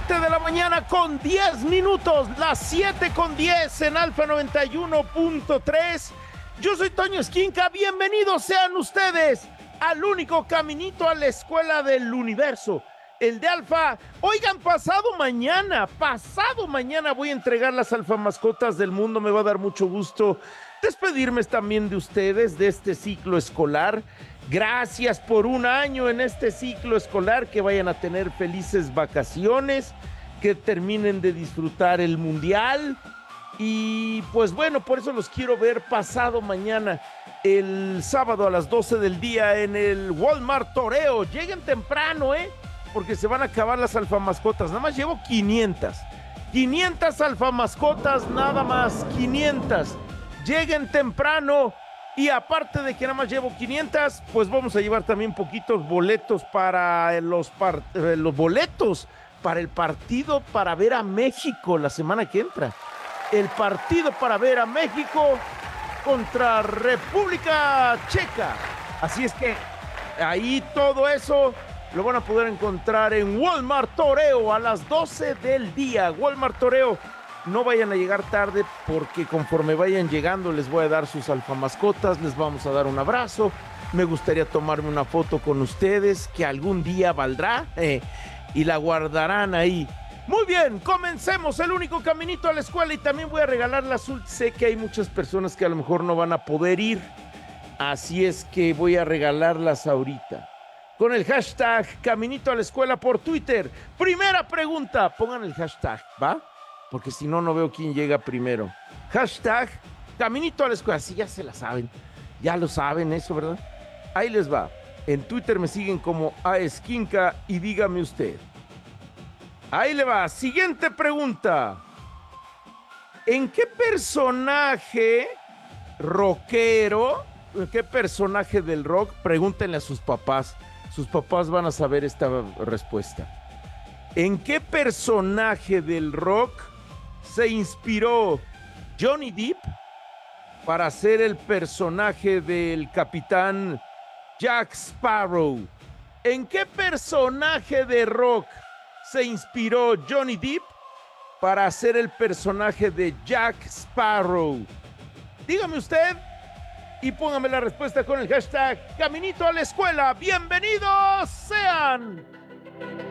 7 de la mañana con 10 minutos, las 7 con 10 en Alfa 91.3. Yo soy Toño Esquinca, bienvenidos sean ustedes al único caminito a la escuela del universo, el de Alfa. Oigan, pasado mañana voy a entregar las Alfa Mascotas del mundo. Me va a dar mucho gusto despedirme también de ustedes, de este ciclo escolar. Gracias por un año en este ciclo escolar, que vayan a tener felices vacaciones, que terminen de disfrutar el mundial. Y pues bueno, por eso los quiero ver pasado mañana, el sábado a las 12 del día en el Walmart Toreo. Lleguen temprano, porque se van a acabar las Alfa Mascotas. Nada más llevo 500 Alfa Mascotas, nada más 500. Lleguen temprano. Y aparte de que nada más llevo 500, pues vamos a llevar también poquitos boletos para los boletos para el partido para ver a México la semana que entra. El partido para ver a México contra República Checa. Así es que ahí todo eso lo van a poder encontrar en Walmart Toreo a las 12 del día. Walmart Toreo. No vayan a llegar tarde, porque conforme vayan llegando les voy a dar sus Alfa Mascotas, les vamos a dar un abrazo. Me gustaría tomarme una foto con ustedes, que algún día valdrá, y la guardarán ahí. Muy bien, comencemos el único caminito a la escuela, y también voy a regalar las. Sé que hay muchas personas que a lo mejor no van a poder ir, así es que voy a regalarlas ahorita. Con el hashtag Caminito a la Escuela por Twitter. Primera pregunta, pongan el hashtag, ¿va? Porque si no, no veo quién llega primero. Hashtag Caminito a la Escuela. Sí, ya se la saben. Ya lo saben eso, ¿verdad? Ahí les va. En Twitter me siguen como aesquinca y dígame usted. Ahí le va. Siguiente pregunta. ¿En qué personaje rockero, en qué personaje del rock? Pregúntenle a sus papás. Sus papás van a saber esta respuesta. ¿En qué personaje del rock se inspiró Johnny Depp para ser el personaje del capitán Jack Sparrow? ¿En qué personaje de rock se inspiró Johnny Depp para ser el personaje de Jack Sparrow? Dígame usted y póngame la respuesta con el hashtag Caminito a la Escuela. ¡Bienvenidos sean!